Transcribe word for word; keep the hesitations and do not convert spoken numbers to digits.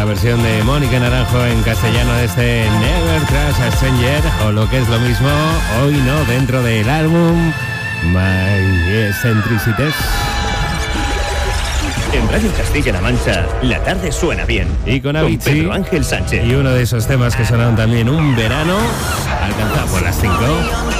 versión de Mónica Naranjo en castellano de este Never Trust a Stranger, o lo que es lo mismo, Hoy No, dentro del álbum My Eccentricities. En Radio Castilla-La Mancha, la tarde suena bien. Y con Con Avicii Pedro Ángel Sánchez. y uno de esos temas que sonaron también un verano, alcanzado por las cinco.